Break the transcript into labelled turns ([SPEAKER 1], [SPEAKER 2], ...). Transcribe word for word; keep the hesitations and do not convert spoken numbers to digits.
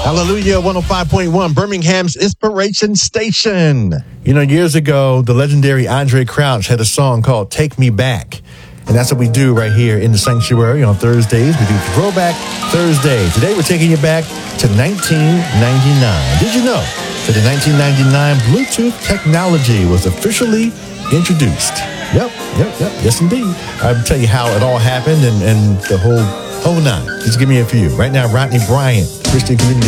[SPEAKER 1] Hallelujah, one oh five point one, Birmingham's Inspiration Station. You know, years ago, the legendary Andre Crouch had a song called Take Me Back. And that's what we do right here in the sanctuary on Thursdays. We do Throwback Thursday. Today, we're taking you back to nineteen ninety-nine. Did you know that in nineteen ninety-nine, Bluetooth technology was officially introduced? Yep, yep, yep, yes, indeed. I'll tell you how it all happened and, and the whole, whole nine. Just give me a few. Right now, Rodney Bryant, Christian Community